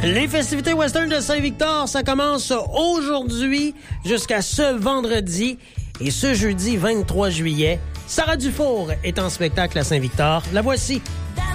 Les festivités western de Saint-Victor, ça commence aujourd'hui jusqu'à ce vendredi. Et ce jeudi 23 juillet, Sarah Dufour est en spectacle à Saint-Victor. La voici